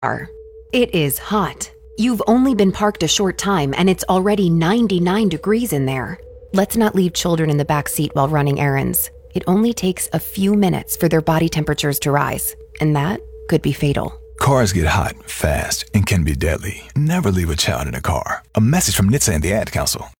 It is hot. You've only been parked a short time and it's already 99 degrees in there. Let's not leave children in the back seat while running errands. It only takes a few minutes for their body temperatures to rise, and that could be fatal. Cars get hot, fast, and can be deadly. Never leave a child in a car. A message from NHTSA and the Ad Council.